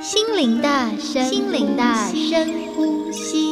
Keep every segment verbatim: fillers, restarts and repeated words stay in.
心灵的深心灵的深呼吸。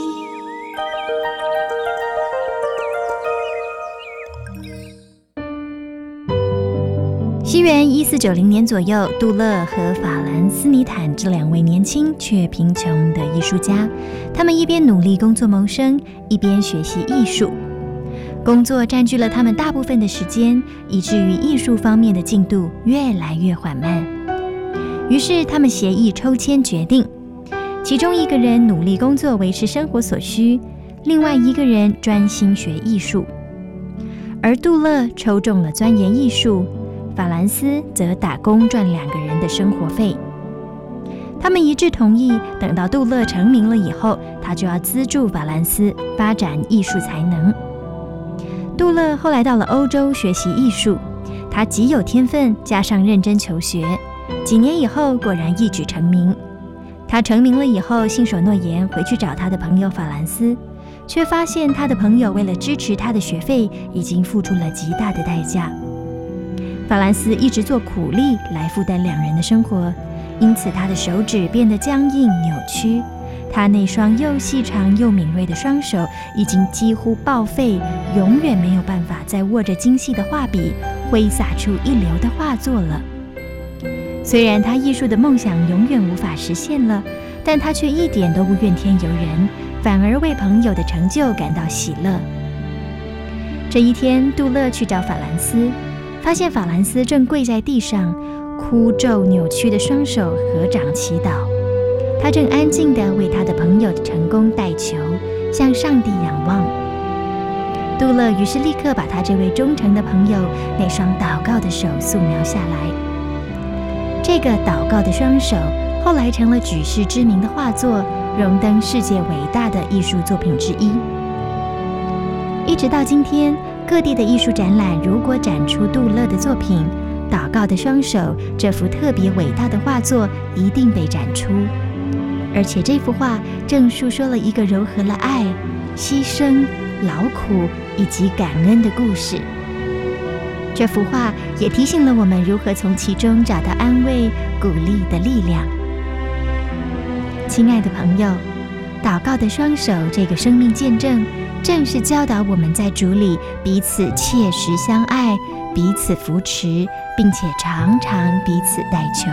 西元一四九零年左右，杜勒和法兰斯尼坦这两位年轻却贫穷的艺术家，他们一边努力工作谋生，一边学习艺术。工作占据了他们大部分的时间，以至于艺术方面的进度越来越缓慢。于是他们协议抽签决定，其中一个人努力工作维持生活所需，另外一个人专心学艺术。而杜勒抽中了钻研艺术，法兰斯则打工赚两个人的生活费。他们一致同意，等到杜勒成名了以后，他就要资助法兰斯发展艺术才能。杜勒后来到了欧洲学习艺术，他极有天分，加上认真求学，几年以后果然一举成名。他成名了以后，信守诺言回去找他的朋友法兰斯，却发现他的朋友为了支持他的学费，已经付出了极大的代价。法兰斯一直做苦力来负担两人的生活，因此他的手指变得僵硬扭曲，他那双又细长又敏锐的双手已经几乎报废，永远没有办法再握着精细的画笔挥洒出一流的画作了。虽然他艺术的梦想永远无法实现了，但他却一点都不怨天尤人，反而为朋友的成就感到喜乐。这一天，杜勒去找法兰斯，发现法兰斯正跪在地上，枯皱扭曲的双手合掌祈祷。他正安静地为他的朋友的成功代求，向上帝仰望。杜勒于是立刻把他这位忠诚的朋友那双祷告的手素描下来。这个祷告的双手后来成了举世知名的画作，荣登世界伟大的艺术作品之一。一直到今天，各地的艺术展览如果展出杜勒的作品《祷告的双手》这幅特别伟大的画作，一定被展出。而且这幅画正述说了一个糅合了爱、牺牲、劳苦以及感恩的故事。这幅画也提醒了我们如何从其中找到安慰、鼓励的力量。亲爱的朋友，祷告的双手这个生命见证，正是教导我们在主里彼此切实相爱，彼此扶持，并且常常彼此代求。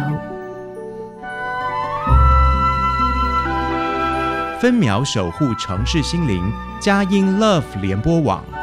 分秒守护城市心灵，佳音 Love 联播网。